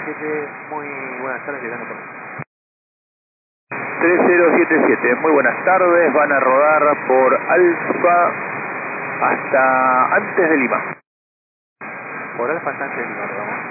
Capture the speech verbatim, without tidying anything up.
siete, muy buenas tardes, llegando por tres cero siete siete, muy buenas tardes, van a rodar por Alfa hasta antes de Lima. por Alfa hasta antes de Lima, vamos.